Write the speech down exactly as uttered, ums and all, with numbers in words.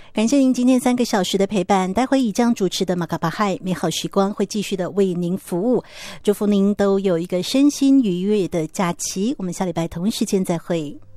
感谢您今天三个小时的陪伴，待会以将主持的马卡巴嗨美好时光会继续的为您服务，祝福您都有一个身心愉悦的假期，我们下礼拜同一时间再会。